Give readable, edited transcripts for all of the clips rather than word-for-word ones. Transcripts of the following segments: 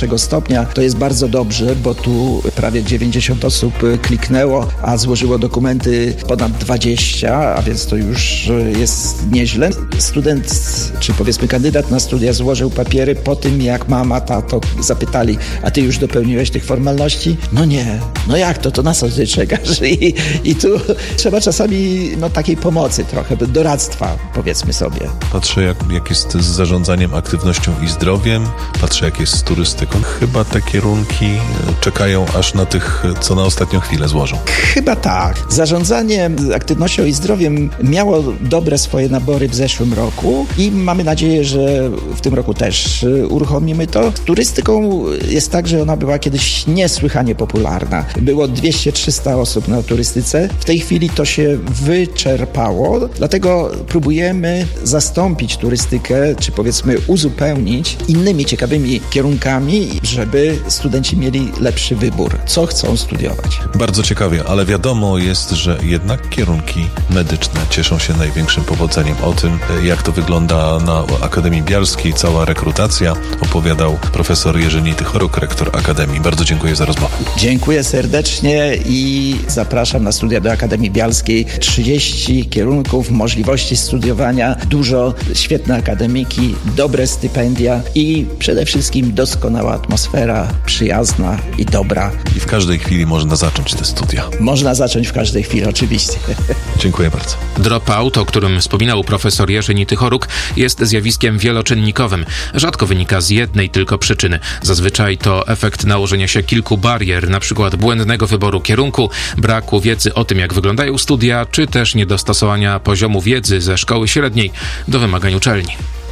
pierwszego stopnia. To jest bardzo dobrze, bo tu prawie 90 osób kliknęło, a złożyło dokumenty ponad 20, a więc to już jest nieźle. Student, czy powiedzmy kandydat na studia złożył papiery po tym, jak mama, tato zapytali, a ty już dopełniłeś tych formalności? No nie. No jak to? To na co ty czekasz? I tu trzeba czasami takiej pomocy trochę, doradztwa, powiedzmy sobie. Patrzę, jak jest z zarządzaniem aktywnością i zdrowiem, patrzę, jak jest z turystyką. Chyba te kierunki czekają aż na tych, co na ostatnią chwilę złożą. Chyba tak. Zarządzanie aktywnością i zdrowiem miało dobre swoje nabory w zeszłym roku i mamy nadzieję, że w tym roku też uruchomimy to. Z turystyką jest tak, że ona była kiedyś niesłychanie popularna. Było 200-300 osób na turystyce. W tej chwili to się wyczerpało, dlatego próbujemy zastąpić turystykę, czy powiedzmy uzupełnić innymi ciekawymi kierunkami, żeby studenci mieli lepszy wybór, co chcą studiować. Bardzo ciekawie, ale wiadomo jest, że jednak kierunki medyczne cieszą się największym powodzeniem. O tym, jak to wygląda na Akademii Bialskiej, cała rekrutacja, opowiadał profesor Jerzy Nitychoruk, rektor Akademii. Bardzo dziękuję za rozmowę. Dziękuję serdecznie i zapraszam na studia do Akademii Bialskiej. 30 kierunków, możliwości studiowania, dużo świetne akademiki, dobre stypendia i przede wszystkim doskonała atmosfera, przyjazna i dobra. I w każdej chwili można zacząć te studia. Można zacząć w każdej chwili, oczywiście. Dziękuję bardzo. Dropout, o którym wspominał profesor Jerzy Nitychoruk, jest zjawiskiem wieloczynnikowym. Rzadko wynika z jednej tylko przyczyny. Zazwyczaj to efekt nałożenia się kilku barier, na przykład błędnego wyboru kierunku, braku wiedzy o tym, jak wyglądają studia, czy też niedostosowania poziomu wiedzy ze szkoły średniej do wymagań uczelni.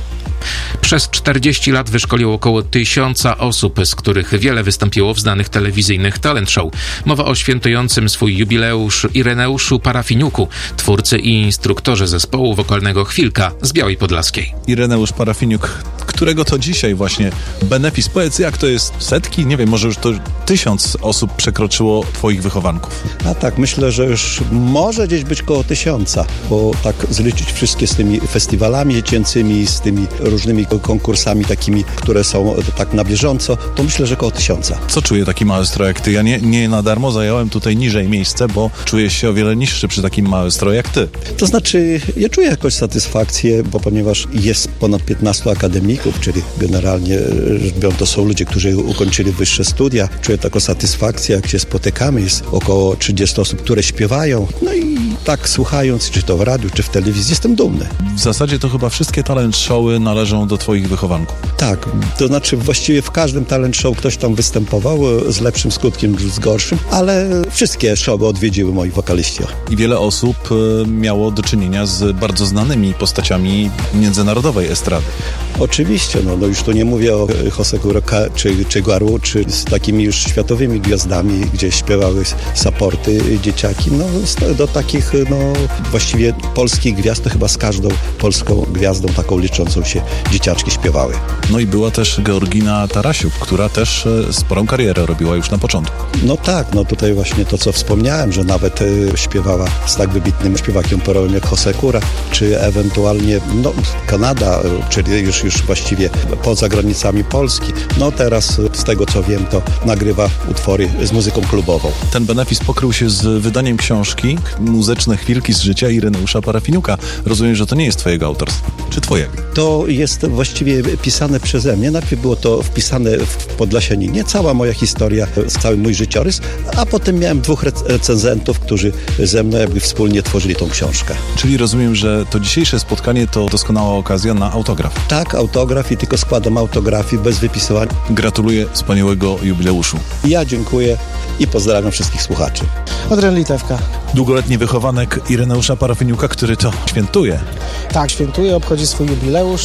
Przez 40 lat wyszkolił około 1000 osób, z których wiele wystąpiło w znanych telewizyjnych talent show. Mowa o świętującym swój jubileusz Ireneuszu Parafiniuku, twórcy i instruktorze zespołu wokalnego Chwilka z Białej Podlaskiej. Ireneusz Parafiniuk, którego to dzisiaj właśnie benefis. Powiedz, jak to jest? Setki? Nie wiem, może już to 1000 osób przekroczyło twoich wychowanków. A tak, myślę, że już może gdzieś być koło 1000, bo tak zliczyć wszystkie z tymi festiwalami dziecięcymi, z tymi różnymi konkursami takimi, które są tak na bieżąco, to myślę, że koło 1000. Co czuje taki maestro jak ty? Ja nie na darmo zająłem tutaj niżej miejsce, bo czuję się o wiele niższy przy takim maestro jak ty. To znaczy, ja czuję jakąś satysfakcję, bo ponieważ jest ponad 15 akademików, czyli generalnie rzecz biorąc, to są ludzie, którzy ukończyli wyższe studia. Czuję taką satysfakcję, jak się spotykamy, jest około 30 osób, które śpiewają. No i tak słuchając, czy to w radiu, czy w telewizji, jestem dumny. W zasadzie to chyba wszystkie talent showy należą do twoich wychowanków. Tak, to znaczy właściwie w każdym talent show ktoś tam występował z lepszym skutkiem, z gorszym, ale wszystkie showy odwiedziły moi wokaliści. I wiele osób miało do czynienia z bardzo znanymi postaciami międzynarodowej estrady. Oczywiście, no już tu nie mówię o Jose Kuroka czy Garu, czy z takimi już światowymi gwiazdami, gdzie śpiewały supporty dzieciaki. No do takich, właściwie polskich gwiazd to chyba z każdą polską gwiazdą taką liczącą się dzieciaczki śpiewały. No i była też Georgina Tarasiuk, która też sporą karierę robiła już na początku. No tak, tutaj właśnie to, co wspomniałem, że nawet śpiewała z tak wybitnym śpiewakiem porowym jak Jose Kura, czy ewentualnie Kanada, czyli już właściwie poza granicami Polski. No teraz z tego, co wiem, to nagrywa utwory z muzyką klubową. Ten benefis pokrył się z wydaniem książki Muzyczne chwilki z życia Ireneusza Parafiniuka. Rozumiem, że to nie jest twojego autorstwa. Czy twojego? To jest właściwie pisane przeze mnie. Najpierw było to wpisane w Podlasianinie, cała moja historia, cały mój życiorys, a potem miałem 2 recenzentów, którzy ze mną jakby wspólnie tworzyli tą książkę. Czyli rozumiem, że to dzisiejsze spotkanie to doskonała okazja na autograf. Tak, autograf i tylko składam autografy bez wypisywania. Gratuluję wspaniałego jubileuszu. Ja dziękuję i pozdrawiam wszystkich słuchaczy. Adrian Litewka. Długoletni wychowanek Ireneusza Parafiniuka, który to świętuje. Tak, świętuje, obchodzi swój jubileusz.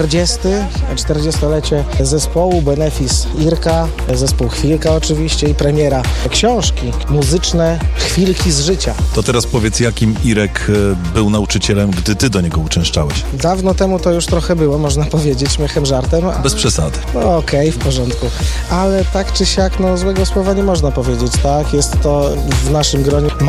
40-lecie zespołu, benefis Irka, zespół Chwilka oczywiście i premiera książki Muzyczne chwilki z życia. To teraz powiedz, jakim Irek był nauczycielem, gdy ty do niego uczęszczałeś? Dawno temu to już trochę było, można powiedzieć, śmiechem, żartem. Bez przesady. No okej, w porządku. Ale tak czy siak, złego słowa nie można powiedzieć, tak? Jest to w naszym gronie maestro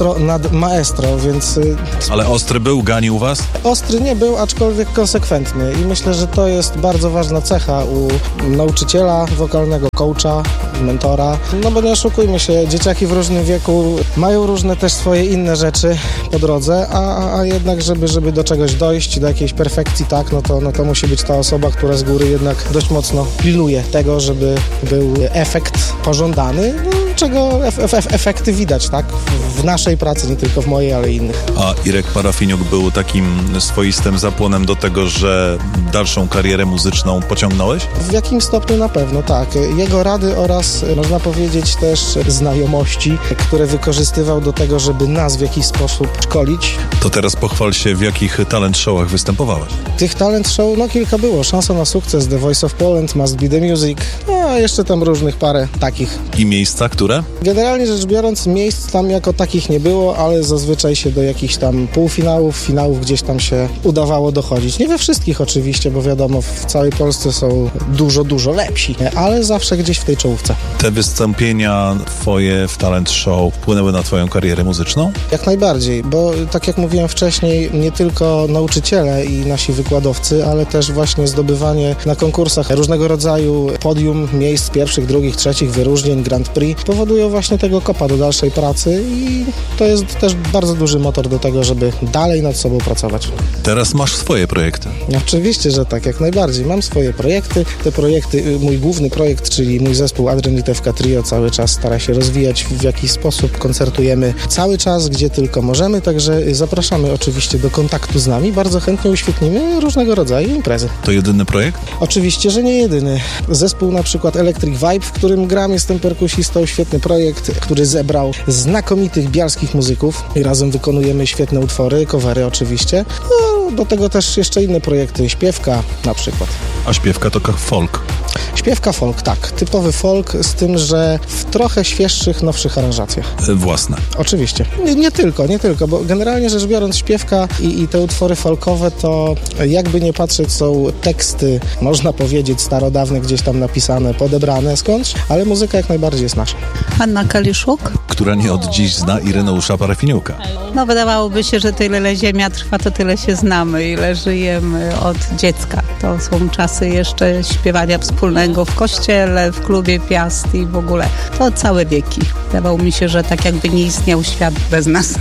maestro nad maestro, więc... Ale ostry był, ganił was? Ostry nie był, aczkolwiek konsekwentny i myślę, że to jest bardzo ważna cecha u nauczyciela wokalnego, coacha, mentora. No bo nie oszukujmy się, dzieciaki w różnym wieku mają różne też swoje inne rzeczy po drodze, a jednak, żeby do czegoś dojść, do jakiejś perfekcji, tak, no to musi być ta osoba, która z góry jednak dość mocno pilnuje tego, żeby był efekt pożądany, czego efekty widać, tak, w naszej pracy, nie tylko w mojej, ale i innych. A Irek Parafiniuk był takim swoistym zapłonem do tego, że dalszą karierę muzyczną pociągnąłeś? W jakimś stopniu na pewno, tak. Jego rady oraz, można powiedzieć, też znajomości, które wykorzystywał do tego, żeby nas w jakiś sposób szkolić. To teraz pochwal się, w jakich talent showach występowałeś? Tych talent show, kilka było. Szansa na sukces, The Voice of Poland, Must Be The Music, a jeszcze tam różnych parę takich. I miejsca, które? Generalnie rzecz biorąc, miejsc tam jako takich nie było, ale zazwyczaj się do jakichś tam półfinałów, finałów gdzieś tam się udawało dochodzić. Nie we wszystkich oczywiście, bo wiadomo, w całej Polsce są dużo lepsi, ale zawsze gdzieś w tej czołówce. Te wystąpienia twoje w talent show wpłynęły na twoją karierę muzyczną? Jak najbardziej, bo tak jak mówiłem wcześniej, nie tylko nauczyciele i nasi wykładowcy, ale też właśnie zdobywanie na konkursach różnego rodzaju podium, miejsc pierwszych, drugich, trzecich, wyróżnień, Grand Prix powodują właśnie tego kopa do dalszej pracy i to jest też bardzo duży motor do tego, żeby dalej nad sobą pracować. Teraz masz swoje projekty. Oczywiście, że tak, jak najbardziej. Mam swoje projekty. Te projekty, mój główny projekt, czyli mój zespół Adrian Litewka Trio cały czas stara się rozwijać w jakiś sposób. Koncertujemy cały czas, gdzie tylko możemy, także zapraszamy oczywiście do kontaktu z nami. Bardzo chętnie uświetnimy różnego rodzaju imprezy. To jedyny projekt? Oczywiście, że nie jedyny. Zespół na przykład Electric Vibe, w którym gram, jestem perkusistą. Świetny projekt, który zebrał znakomitych bialskich muzyków i razem wykonujemy świetne utwory, covery oczywiście. No, do tego też jeszcze inne projekty. Śpiewka na przykład. A śpiewka to folk? Śpiewka folk, tak. Typowy folk, z tym, że w trochę świeższych, nowszych aranżacjach. Własne? Oczywiście. Nie tylko, bo generalnie rzecz biorąc śpiewka i te utwory folkowe to jakby nie patrzeć są teksty, można powiedzieć starodawne, gdzieś tam napisane, podebrane skądś, ale muzyka jak najbardziej jest nasza. Anna Kaliszuk. Która nie od dziś zna Ireneusza Parafiniuka. No wydawałoby się, że tyle ziemia trwa, to tyle się znamy, ile żyjemy od dziecka. To są czasy jeszcze śpiewania wspólnego w kościele, w klubie Piast i w ogóle. To całe wieki. Wydawało mi się, że tak jakby nie istniał świat bez nas.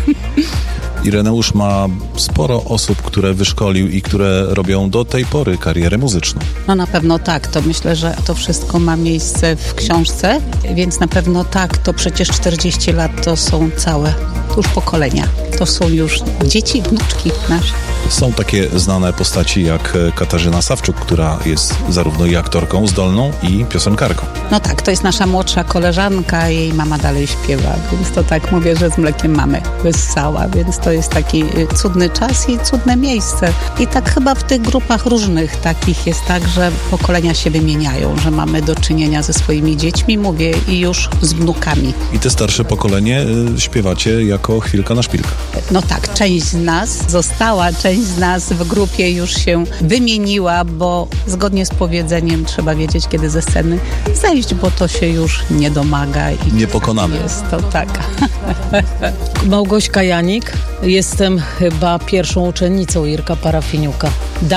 Ireneusz ma sporo osób, które wyszkolił i które robią do tej pory karierę muzyczną. No na pewno tak, to myślę, że to wszystko ma miejsce w książce, więc na pewno tak, to przecież 40 lat to są całe już pokolenia. To są już dzieci, wnuczki nasze. Są takie znane postaci jak Katarzyna Sawczuk, która jest zarówno i aktorką zdolną, i piosenkarką. No tak, to jest nasza młodsza koleżanka, jej mama dalej śpiewa, więc to tak mówię, że z mlekiem mamy wyssała, więc to jest taki cudny czas i cudne miejsce. I tak chyba w tych grupach różnych takich jest tak, że pokolenia się wymieniają, że mamy do czynienia ze swoimi dziećmi, mówię, i już z wnukami. I te starsze pokolenie śpiewacie jako chwilka na szpilkę. No tak, część z nas została, część z nas w grupie już się wymieniła, bo zgodnie z powiedzeniem trzeba wiedzieć, kiedy ze sceny zejść, bo to się już nie domaga. I niepokonany. Jest to tak. Małgośka Janik. Jestem chyba pierwszą uczennicą Irka Parafiniuka.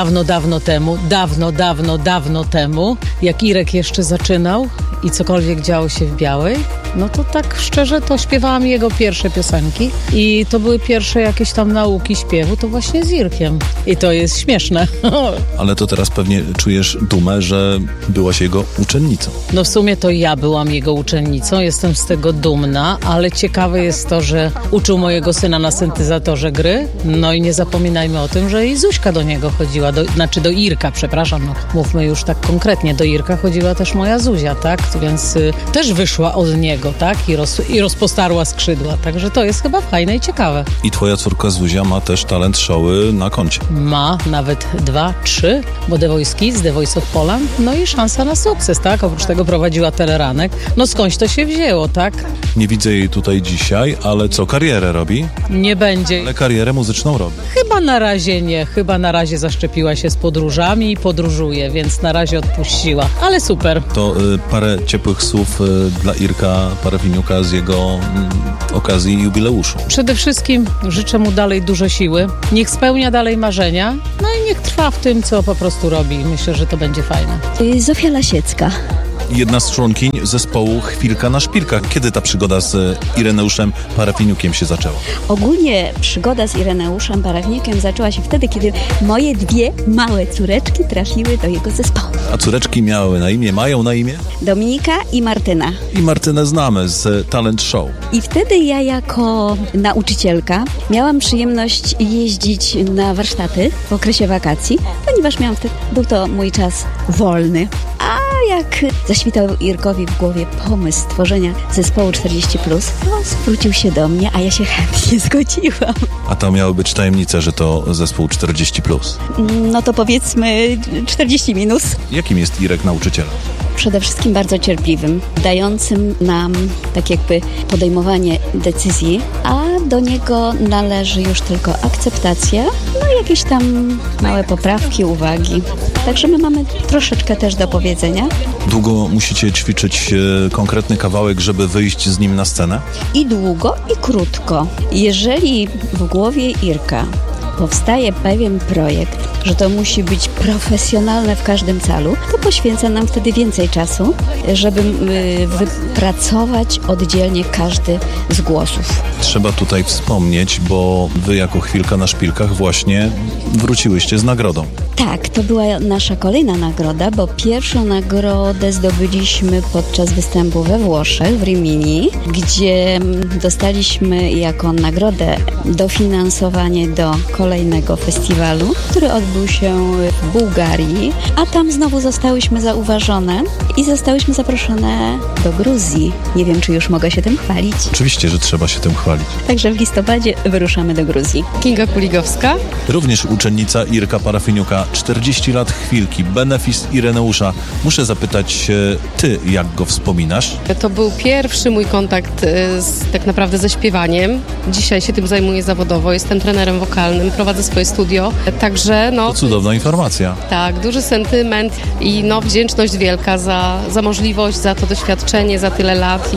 Dawno temu, jak Irek jeszcze zaczynał i cokolwiek działo się w Białej, no to tak szczerze to śpiewałam jego pierwsze piosenki i to były pierwsze jakieś tam nauki śpiewu, to właśnie z Irkiem. I to jest śmieszne. Ale to teraz pewnie czujesz dumę, że byłaś jego uczennicą. No w sumie to ja byłam jego uczennicą, jestem z tego dumna, ale ciekawe jest to, że uczył mojego syna na syntezatorze gry, no i nie zapominajmy o tym, że i Zuśka do niego chodziła, do Irka, przepraszam, no mówmy już tak konkretnie, do Irka chodziła też moja Zuzia, tak, więc też wyszła od niego, tak, i rozpostarła skrzydła, także to jest chyba fajne i ciekawe. I twoja córka Zuzia ma też talent showy na koncie. Ma nawet 2, 3, bo The Voice Kids, The Voice of Poland, no i szansa na sukces, tak, oprócz tego prowadziła teleranek, no skądś to się wzięło, tak. Nie widzę jej tutaj dzisiaj, ale co, karierę robi? Nie będzie. Ale karierę muzyczną robi. Chyba na razie nie, chyba na razie zaszczepiła się z podróżami i podróżuje, więc na razie odpuściła, ale super. To parę ciepłych słów dla Irka Parafiniuka z jego okazji jubileuszu? Przede wszystkim życzę mu dalej dużo siły. Niech spełnia dalej marzenia, no i niech trwa w tym, co po prostu robi. Myślę, że to będzie fajne. Zofia Lasiecka. Jedna z członkiń zespołu Chwilka na Szpilkach. Kiedy ta przygoda z Ireneuszem Parafiniukiem się zaczęła? Ogólnie przygoda z Ireneuszem Parafiniukiem zaczęła się wtedy, kiedy moje dwie małe córeczki trafiły do jego zespołu. A córeczki mają na imię? Dominika i Martyna. I Martynę znamy z Talent Show. I wtedy ja jako nauczycielka miałam przyjemność jeździć na warsztaty w okresie wakacji, ponieważ był to mój czas wolny. A jak zaświtał Irkowi w głowie pomysł stworzenia zespołu 40+, to zwrócił się do mnie, a ja się chętnie zgodziłam. A to miały być tajemnice, że to zespół 40+. No to powiedzmy 40-. Jakim jest Irek nauczycielem? Przede wszystkim bardzo cierpliwym, dającym nam tak jakby podejmowanie decyzji, a do niego należy już tylko akceptacja, no i jakieś tam małe poprawki, uwagi. Także my mamy troszeczkę też do powiedzenia. Długo musicie ćwiczyć konkretny kawałek, żeby wyjść z nim na scenę? I długo, i krótko. Jeżeli w głowie Irka powstaje pewien projekt, że to musi być profesjonalne w każdym calu, to poświęca nam wtedy więcej czasu, żeby wypracować oddzielnie każdy z głosów. Trzeba tutaj wspomnieć, bo wy jako Chwilka na Szpilkach właśnie wróciłyście z nagrodą. Tak, to była nasza kolejna nagroda, bo pierwszą nagrodę zdobyliśmy podczas występu we Włoszech, w Rimini, gdzie dostaliśmy jako nagrodę dofinansowanie do kolejnego festiwalu, który odbył się w Bułgarii, a tam znowu zostałyśmy zauważone i zostałyśmy zaproszone do Gruzji. Nie wiem, czy już mogę się tym chwalić. Oczywiście, że trzeba się tym chwalić. Także w listopadzie wyruszamy do Gruzji. Kinga Kuligowska. Również uczennica Irka Parafiniuka, 40 lat Chwilki, benefis Ireneusza. Muszę zapytać ty, jak go wspominasz? To był pierwszy mój kontakt tak naprawdę ze śpiewaniem. Dzisiaj się tym zajmuję zawodowo, jestem trenerem wokalnym, prowadzę swoje studio, także To cudowna informacja. Tak, duży sentyment i wdzięczność wielka za możliwość, za to doświadczenie, za tyle lat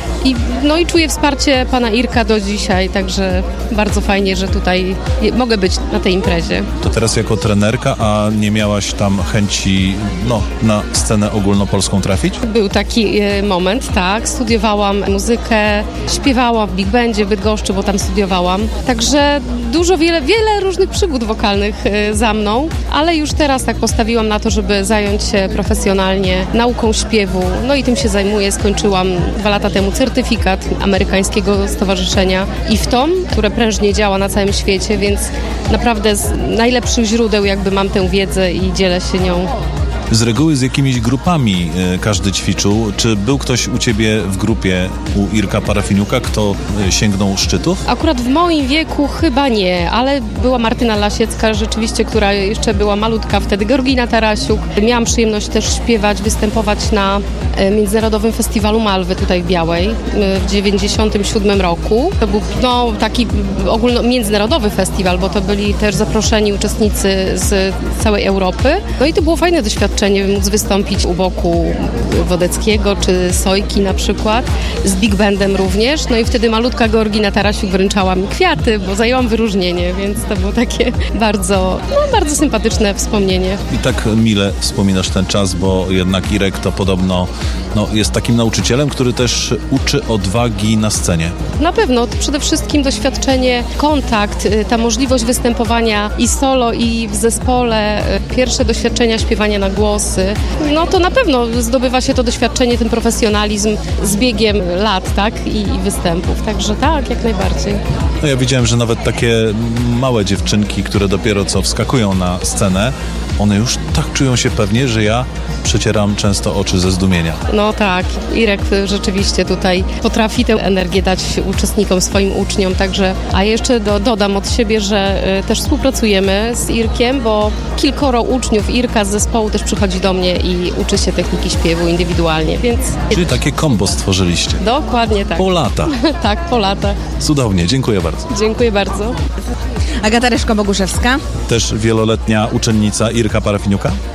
i czuję wsparcie pana Irka do dzisiaj, także bardzo fajnie, że tutaj mogę być na tej imprezie. To teraz jako trenerka, a nie miałaś tam chęci na scenę ogólnopolską trafić? Był taki moment, tak. Studiowałam muzykę, śpiewałam w Big Bandzie w Bydgoszczy, bo tam studiowałam. Także wiele różnych przygód wokalnych za mną, ale już teraz tak postawiłam na to, żeby zająć się profesjonalnie nauką śpiewu. No i tym się zajmuję. Skończyłam 2 lata temu certyfikat amerykańskiego stowarzyszenia IFTOM, które prężnie działa na całym świecie, więc naprawdę z najlepszych źródeł jakby mam tę wiedzę i dzielę się nią. Z reguły z jakimiś grupami każdy ćwiczył. Czy był ktoś u ciebie w grupie u Irka Parafiniuka, kto sięgnął szczytów? Akurat w moim wieku chyba nie, ale była Martyna Lasiecka rzeczywiście, która jeszcze była malutka wtedy, Georgina Tarasiuk. Miałam przyjemność też śpiewać, występować na Międzynarodowym Festiwalu Malwy tutaj w Białej w 1997 roku. To był taki międzynarodowy festiwal, bo to byli też zaproszeni uczestnicy z całej Europy. No i to było fajne doświadczenie, móc wystąpić u boku Wodeckiego czy Sojki na przykład, z Big Bandem również. No i wtedy malutka Georgina Tarasiuk wręczała mi kwiaty, bo zajęłam wyróżnienie, więc to było takie bardzo sympatyczne wspomnienie. I tak mile wspominasz ten czas, bo jednak Irek to podobno jest takim nauczycielem, który też uczy odwagi na scenie. Na pewno, to przede wszystkim doświadczenie, kontakt, ta możliwość występowania i solo, i w zespole, pierwsze doświadczenia śpiewania na głosy, to na pewno zdobywa się to doświadczenie, ten profesjonalizm z biegiem lat, tak? I występów. Także tak, jak najbardziej. Ja widziałem, że nawet takie małe dziewczynki, które dopiero co wskakują na scenę, one już tak czują się pewnie, że ja przecieram często oczy ze zdumienia. No tak, Irek rzeczywiście tutaj potrafi tę energię dać uczestnikom, swoim uczniom, także, a jeszcze dodam od siebie, że też współpracujemy z Irkiem, bo kilkoro uczniów Irka z zespołu też przychodzi do mnie i uczy się techniki śpiewu indywidualnie, więc... Czyli takie kombo stworzyliście. Dokładnie tak. Po lata. Tak, po lata. Cudownie, dziękuję bardzo. Dziękuję bardzo. Agata Reszko-Boguszewska. Też wieloletnia uczennica Irka Parafiniuka?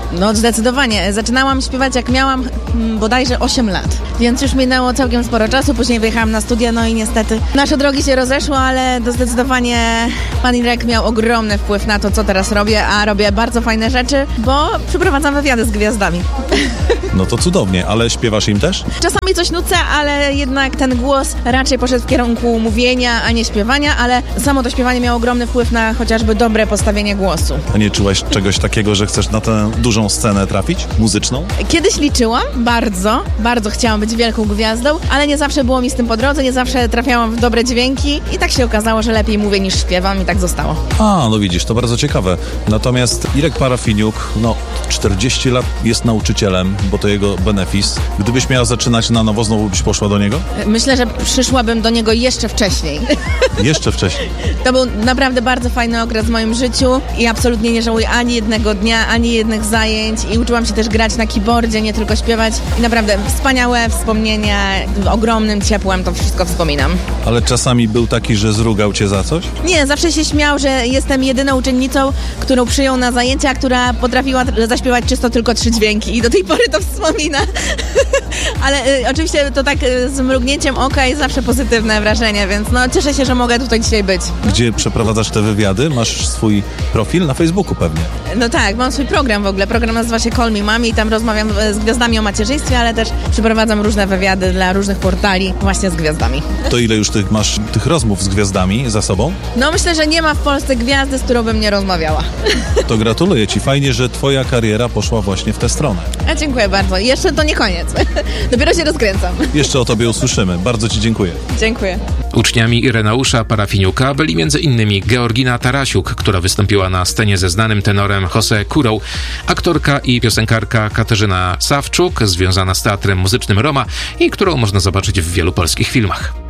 No zdecydowanie. Zaczynałam śpiewać jak miałam bodajże 8 lat, więc już minęło całkiem sporo czasu. Później wyjechałam na studia, no i niestety nasze drogi się rozeszły, ale to zdecydowanie pan Irek miał ogromny wpływ na to, co teraz robię, a robię bardzo fajne rzeczy, bo przeprowadzam wywiady z gwiazdami. No to cudownie, ale śpiewasz im też? Czasami coś nucę, ale jednak ten głos raczej poszedł w kierunku mówienia, a nie śpiewania, ale samo to śpiewanie miało ogromny wpływ na chociażby dobre postawienie głosu. A nie czułaś czegoś takiego, że chcesz na tę dużą scenę trafić? Muzyczną? Kiedyś liczyłam, bardzo chciałam być wielką gwiazdą, ale nie zawsze było mi z tym po drodze, nie zawsze trafiałam w dobre dźwięki i tak się okazało, że lepiej mówię niż śpiewam i tak zostało. A, no widzisz, to bardzo ciekawe. Natomiast Irek Parafiniuk, 40 lat jest nauczycielem, bo to jego benefis. Gdybyś miała zaczynać na nowo, znowu byś poszła do niego? Myślę, że przyszłabym do niego jeszcze wcześniej. Jeszcze wcześniej. To był naprawdę bardzo fajny okres w moim życiu i absolutnie nie żałuję ani jednego dnia, ani jednych zajęć i uczyłam się też grać na keyboardzie, nie tylko śpiewać. I naprawdę wspaniałe wspomnienia, ogromnym ciepłem to wszystko wspominam. Ale czasami był taki, że zrugał cię za coś? Nie, zawsze się śmiał, że jestem jedyną uczennicą, którą przyjął na zajęcia, która potrafiła zaśpiewać czysto tylko 3 dźwięki i do tej pory to wspomina. Ale oczywiście to tak z mrugnięciem oka jest zawsze pozytywne wrażenie, więc cieszę się, że mogę tutaj dzisiaj być. Gdzie przeprowadzasz te wywiady? Masz swój profil na Facebooku pewnie. No tak, mam swój program w ogóle. Program nazywa się Call Me Mami i tam rozmawiam z gwiazdami o macierzyństwie, ale też przeprowadzam różne wywiady dla różnych portali właśnie z gwiazdami. To ile już masz tych rozmów z gwiazdami za sobą? No myślę, że nie ma w Polsce gwiazdy, z którą bym nie rozmawiała. To gratuluję ci. Fajnie, że twoja kariera poszła właśnie w tę stronę. A dziękuję bardzo. Jeszcze to nie koniec. Dopiero się rozkręcam. Jeszcze o tobie usłyszymy. Bardzo ci dziękuję. Dziękuję. Uczniami Ireneusza Parafiniuka byli m.in. Georgina Tarasiuk, która wystąpiła na scenie ze znanym tenorem José Kurą, aktorka i piosenkarka Katarzyna Sawczuk, związana z Teatrem Muzycznym Roma i którą można zobaczyć w wielu polskich filmach.